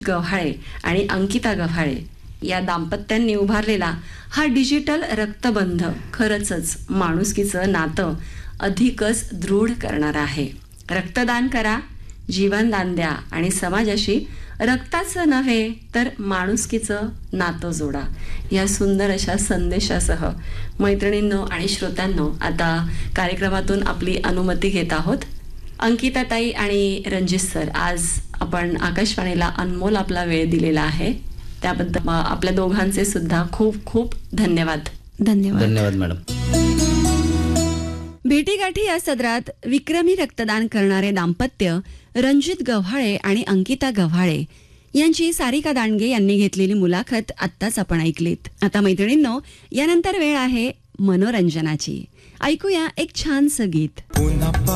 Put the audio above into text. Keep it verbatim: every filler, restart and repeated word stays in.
गव्हाळे आणि अंकिता गव्हाळे या दाम्पत्यांनी उभारलेला हा डिजिटल रक्तबंध खरंच माणुसकीचं नातं अधिकच दृढ करणारा आहे. रक्तदान करा, जीवनदान द्या आणि समाजाशी रक्ताचं नव्हे तर माणुसकीचं नातं जोडा. या सुंदर अशा संदेशासह मैत्रिणींनो आणि श्रोत्यांनो, आता कार्यक्रमातून आपली अनुमती घेत आहोत. अंकिताताई आणि रणजित सर, आज आपण आकाशवाणीला अनमोल आपला वेळ दिलेला आहे, त्याबद्दल आपल्या दोघांचे सुद्धा खूप खूप धन्यवाद. धन्यवाद. धन्यवाद मॅडम. भेटीगाठी या सदरात विक्रमी रक्तदान करणारे दाम्पत्य रणजित गव्हाळे आणि अंकिता गव्हाळे यांची सारिका दांडगे यांनी घेतलेली मुलाखत आत्ताच आपण ऐकलीत. आता मैत्रिणींनो, यानंतर वेळ आहे मनोरंजनाची. ऐकूया एक छानसं गीत.